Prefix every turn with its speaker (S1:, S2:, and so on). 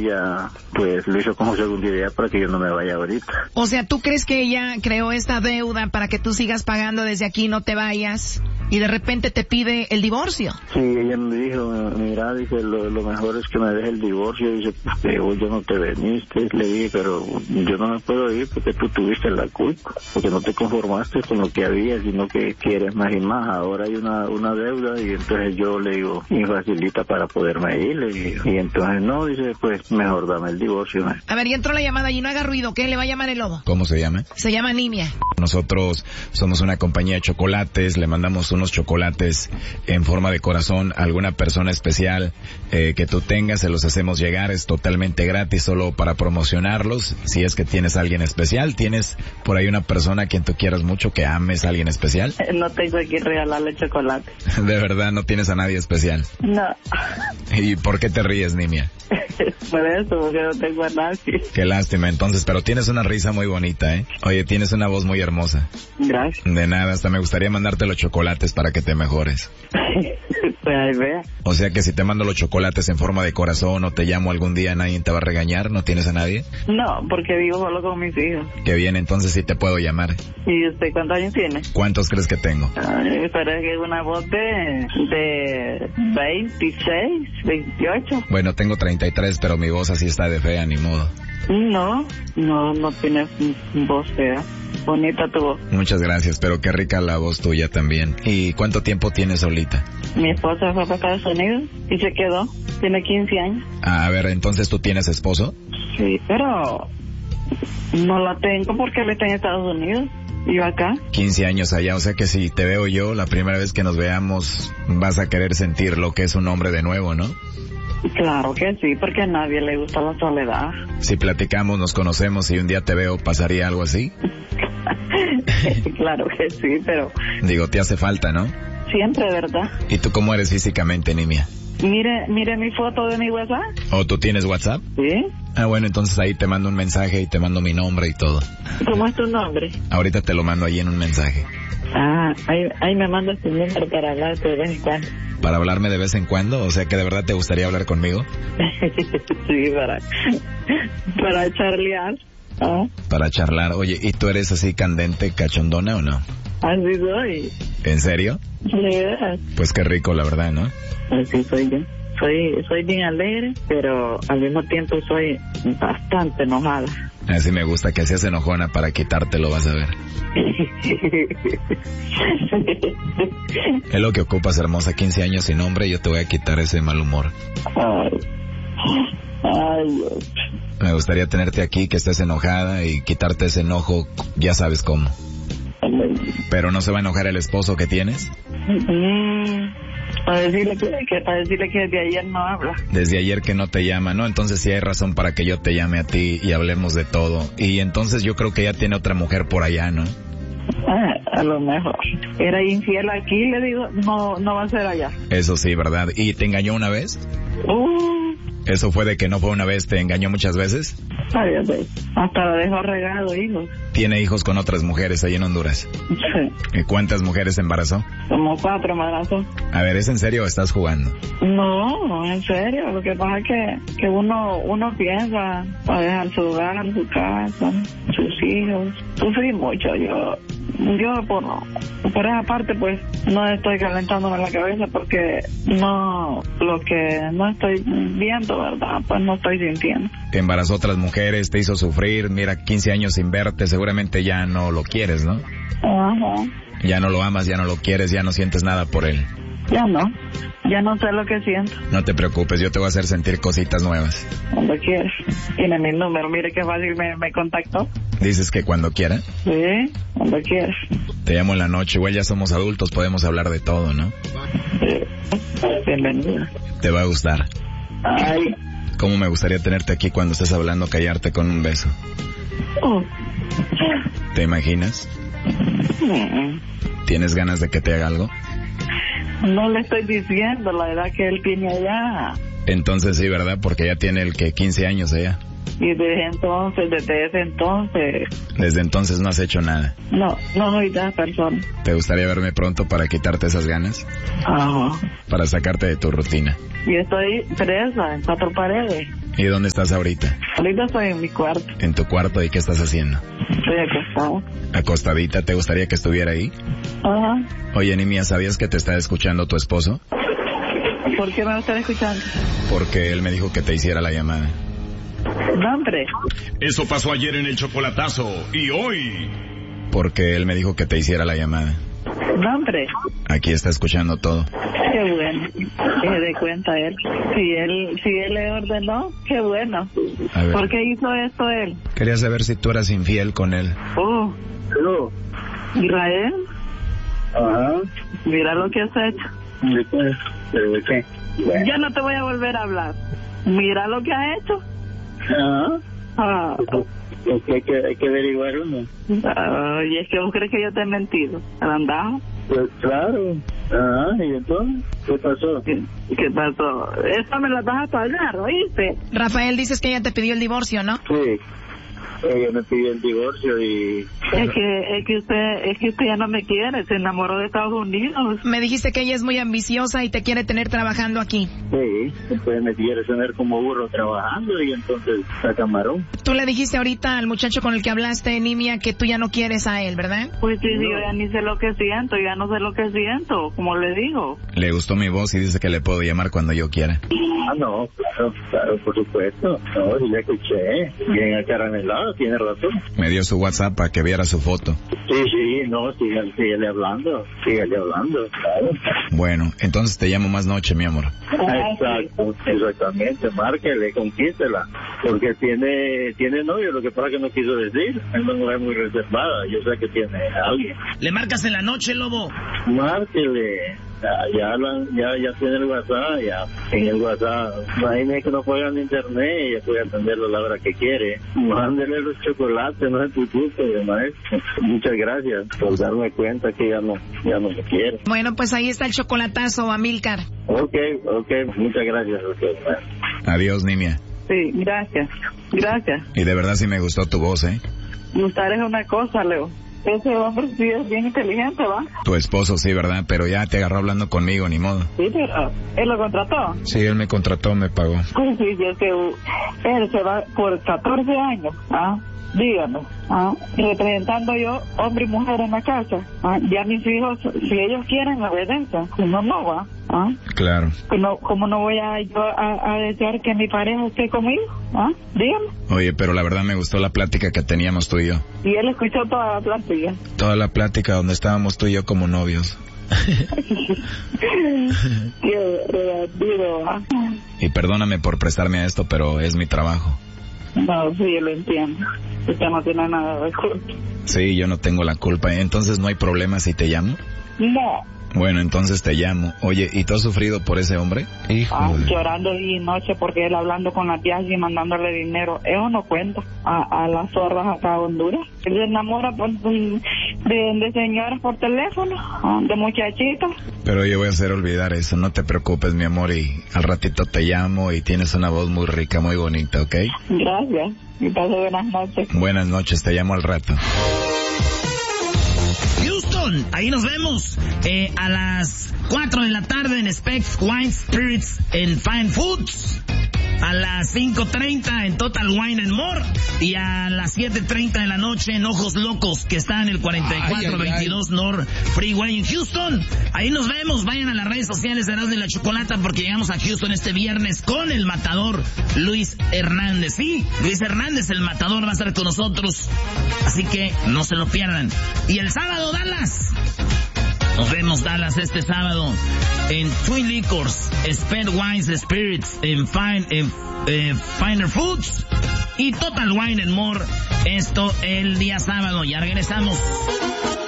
S1: ella pues lo hizo como segunda idea para que yo no me vaya ahorita.
S2: O sea, ¿tú crees que ella creó esta deuda para que tú sigas pagando desde aquí, no te vayas, y de repente te pide el divorcio?
S1: Sí, ella me dijo, mira, dice, lo mejor es que me deje el divorcio. Dice, pues vos ya no te veniste. Le dije, pero yo no me puedo ir porque tú tuviste la culpa, porque no te conformaste con lo que había, sino que quieres más y más. Ahora hay una deuda, y entonces yo le digo, y facilita para poderme ir. Le digo, y entonces no, dice, pues mejor dame el divorcio.
S2: A ver, y entró la llamada y no haga ruido, ¿qué le va a llamar el lobo?
S3: ¿Cómo se llama?
S2: Se llama Nimia.
S3: Nosotros somos una compañía de chocolates, le mandamos unos chocolates en forma de corazón a alguna persona especial que tú tengas, se los hacemos llegar, es totalmente gratis, solo para promocionarlos. Si es que tienes a alguien especial, tienes por ahí una persona a quien tú quieras mucho, que ames a alguien especial.
S4: No tengo aquí regalarle chocolate.
S3: ¿De verdad no tienes a nadie especial?
S4: No.
S3: ¿Y por qué te ríes, Nimia?
S4: Por eso, porque no tengo a nadie.
S3: Qué lástima, entonces, pero tienes una risa muy bonita, ¿eh? Oye, tienes una voz muy hermosa.
S4: Gracias.
S3: De nada, hasta me gustaría mandarte los chocolates para que te mejores.
S4: Pues ahí vea.
S3: O sea que si te mando los chocolates en forma de corazón o te llamo algún día, ¿nadie te va a regañar? ¿No tienes a nadie?
S4: No, porque vivo solo con mis hijos.
S3: Qué bien, entonces sí te puedo llamar.
S4: ¿Y usted cuántos años tiene?
S3: ¿Cuántos crees que tengo?
S4: Ay, pero es que es una voz de 26, 28.
S3: Bueno, tengo 33, pero mi voz así está de fea, ni modo.
S4: No tienes voz fea. Bonita tu voz.
S3: Muchas gracias, pero qué rica la voz tuya también. ¿Y cuánto tiempo tienes solita?
S4: Mi esposa fue para Estados Unidos y se quedó. Tiene 15 años.
S3: A ver, entonces ¿tú tienes esposo?
S4: Sí, pero no la tengo porque él está en Estados Unidos. ¿Y yo acá?
S3: 15 años allá, o sea que si te veo yo, la primera vez que nos veamos, vas a querer sentir lo que es un hombre de nuevo, ¿no?
S4: Claro que sí, porque a nadie le gusta la soledad.
S3: Si platicamos, nos conocemos y un día te veo, ¿pasaría algo así?
S4: Claro que sí, pero...
S3: Digo, te hace falta, ¿no?
S4: Siempre, ¿verdad?
S3: ¿Y tú cómo eres físicamente, Nimia?
S4: Mire mi foto de mi WhatsApp.
S3: ¿O tú tienes WhatsApp?
S4: Sí.
S3: Ah, bueno, entonces ahí te mando un mensaje y te mando mi nombre y todo.
S4: ¿Cómo es tu nombre?
S3: Ahorita te lo mando ahí en un mensaje.
S4: Ah, ahí me mandas tu número para hablarte de vez en cuando.
S3: ¿Para hablarme de vez en cuando? O sea, que de verdad te gustaría hablar conmigo.
S4: Sí, para charlear. ¿Ah?
S3: Para charlar. Oye, ¿y tú eres así candente, cachondona o no?
S4: Así soy.
S3: ¿En serio?
S4: Sí.
S3: Pues qué rico, la verdad, ¿no?
S4: Así soy yo. Soy bien alegre, pero al mismo tiempo soy bastante enojada.
S3: Así me gusta, que seas enojona, para quitártelo, vas a ver. Es lo que ocupas, hermosa, 15 años sin hombre, yo te voy a quitar ese mal humor.
S4: Ay, Dios.
S3: Me gustaría tenerte aquí, que estés enojada y quitarte ese enojo, ya sabes cómo. ¿Pero no se va a enojar el esposo que tienes?
S4: Para decirle que desde ayer no habla.
S3: Desde ayer que no te llama, ¿no? Entonces sí hay razón para que yo te llame a ti y hablemos de todo. Y entonces yo creo que ya tiene otra mujer por allá, ¿no?
S4: A lo mejor. Era infiel aquí, le digo, no va a ser allá.
S3: Eso sí, ¿verdad? ¿Y te engañó una vez? ¿Eso fue de que no fue una vez, te engañó muchas veces?
S4: Varias veces. Hasta lo dejó regado, hijos.
S3: ¿Tiene hijos con otras mujeres ahí en Honduras?
S4: Sí.
S3: ¿Y cuántas mujeres embarazó?
S4: Como 4, madrazo.
S3: A ver, ¿es en serio o estás jugando?
S4: No, en serio. Lo que pasa es que uno piensa para dejar su hogar, su casa, sus hijos. Sufrí mucho. Yo por esa parte pues no estoy calentándome la cabeza porque lo que no estoy viendo, ¿verdad? Pues no estoy sintiendo.
S3: Te embarazó otras mujeres, te hizo sufrir, mira, 15 años sin verte, seguramente ya no lo quieres, ¿no?
S4: Ajá.
S3: Ya no lo amas, ya no lo quieres, ya no sientes nada por él.
S4: Ya no sé lo que siento.
S3: No te preocupes, yo te voy a hacer sentir cositas nuevas.
S4: Cuando quieras. Tiene mi número, mire qué fácil me contactó.
S3: ¿Dices que cuando quiera?
S4: Sí, cuando quieras.
S3: Te llamo en la noche, igual ya somos adultos, podemos hablar de todo, ¿no?
S4: Sí. Bienvenida.
S3: Te va a gustar.
S4: Ay.
S3: ¿Cómo me gustaría tenerte aquí cuando estés hablando, callarte con un beso? ¿Te imaginas? ¿Tienes ganas de que te haga algo?
S4: No le estoy diciendo la edad que él tiene allá.
S3: Entonces sí, ¿verdad? Porque ya tiene el que 15 años allá.
S4: Y desde ese entonces...
S3: Desde entonces no has hecho nada.
S4: No soy de esa persona.
S3: ¿Te gustaría verme pronto para quitarte esas ganas?
S4: Ajá.
S3: Para sacarte de tu rutina.
S4: Y estoy presa en 4 paredes.
S3: ¿Y dónde estás ahorita?
S4: Ahorita estoy en mi cuarto.
S3: ¿En tu cuarto? ¿Y qué estás haciendo?
S4: Estoy acostada.
S3: ¿Acostadita? ¿Te gustaría que estuviera ahí?
S4: Ajá.
S3: Oye, Nimia, ¿sabías que te está escuchando tu esposo?
S4: ¿Por qué me lo están escuchando?
S3: Porque él me dijo que te hiciera la llamada.
S4: No, hombre.
S5: Eso pasó ayer en el chocolatazo. Y hoy...
S3: Porque él me dijo que te hiciera la llamada.
S4: No, hombre.
S3: Aquí está escuchando todo.
S4: Qué bueno. Que se dé cuenta él. Si él le ordenó, qué bueno.
S3: A ver.
S4: ¿Por qué hizo esto él?
S3: Quería saber si tú eras infiel con él.
S1: No.
S4: Israel,
S1: Ajá.
S4: mira lo que has hecho.
S1: ¿Pero de qué? Bueno.
S4: Ya no te voy a volver a hablar. Mira lo que has hecho.
S1: Ajá.
S4: Ah.
S1: Es que hay que averiguar uno.
S4: Y es que vos crees que yo te he mentido. ¿Andás?
S1: Pues claro. Ajá, ¿y entonces? ¿Qué pasó?
S4: ¿Qué pasó? Esta me la vas a pagar, ¿oíste?
S2: Rafael, dices que ella te pidió el divorcio, ¿no?
S1: Sí. Ella me pidió el divorcio y...
S4: Es que usted ya no me quiere, se enamoró de Estados Unidos.
S2: Me dijiste que ella es muy ambiciosa y te quiere tener trabajando aquí.
S1: Sí, después me quiere tener como burro trabajando y entonces a camarón.
S2: Tú le dijiste ahorita al muchacho con el que hablaste, Nimia, que tú ya no quieres a él, ¿verdad?
S4: Pues sí, yo ya ni sé lo que siento, ya no sé lo que siento, como le digo.
S3: Le gustó mi voz y dice que le puedo llamar cuando yo quiera.
S1: Ah, no, claro, por supuesto. No, sí le escuché. Bien acaramelado, tiene razón.
S3: Me dio su WhatsApp para que viera su foto.
S1: Sí, no, síguele hablando, claro.
S3: Bueno, entonces te llamo más noche, mi amor.
S1: Exacto, exactamente, márquele, conquístela, porque tiene novio, lo que pasa que no quiso decir, es una mujer muy reservada, yo sé que tiene a alguien.
S6: ¿Le marcas en la noche, lobo?
S1: Márquele, ya tiene el WhatsApp, ya en el WhatsApp, imagínese que no juega en internet, ella puede atenderlo a la hora que quiere, mándele los chocolates, no se preocupe, maestro. Muchas gracias por darme cuenta que ya no me quiere.
S2: Bueno, pues ahí está el chocolatazo, Amílcar.
S1: Ok, muchas gracias. Okay.
S3: Adiós, Nimia.
S4: Sí, gracias.
S3: Y de verdad sí me gustó tu voz, ¿eh?
S4: Gustar es una cosa, Leo. Ese hombre sí es bien inteligente, ¿va?
S3: Tu esposo sí, ¿verdad? Pero ya te agarró hablando conmigo, ni modo.
S4: Sí, pero él lo contrató.
S3: Sí, él me contrató, me pagó.
S4: Pues sí, es que él se va por 14 años, dígame, representando yo hombre y mujer en la casa, ya mis hijos, si ellos quieren, la obedecen, si no va,
S3: Claro.
S4: ¿Cómo no voy a desear que mi pareja esté conmigo? Dígame.
S3: Oye, pero la verdad me gustó la plática que teníamos tú y yo.
S4: Y él escuchó toda la plática.
S3: Toda la plática donde estábamos tú y yo como novios.
S4: Qué relativo,
S3: Y perdóname por prestarme a esto, pero es mi trabajo.
S4: No, sí, yo lo entiendo. Usted no tiene nada de culpa.
S3: Sí, yo no tengo la culpa. Entonces, ¿no hay problema si te llamo?
S4: No.
S3: Bueno, entonces te llamo. Oye, ¿y tú has sufrido por ese hombre? Híjole.
S4: Llorando día y noche porque él hablando con la tía y mandándole dinero. Eso no cuenta a las zorras acá a Honduras. Él se enamora de señoras por teléfono, de muchachitas.
S3: Pero yo voy a hacer olvidar eso. No te preocupes, mi amor, y al ratito te llamo y tienes una voz muy rica, muy bonita, ¿ok?
S4: Gracias. Y pase buenas noches.
S3: Buenas noches, te llamo al rato.
S6: Houston, ahí nos vemos a las 4 de la tarde en Specs Wine Spirits and Fine Foods, a las 5:30 en Total Wine and More y a las 7:30 de la noche en Ojos Locos, que está en el 4422 North Freeway en Houston. Ahí nos vemos, vayan a las redes sociales de Erasmo y la Chocolata porque llegamos a Houston este viernes con el matador Luis Hernández. Sí, Luis Hernández, el matador, va a estar con nosotros, así que no se lo pierdan. Y el sábado, Dallas. Nos vemos, Dallas, este sábado en Twin Liquors, Sped Wines Spirits, en Finer Foods y Total Wine and More. Esto el día sábado. Ya regresamos.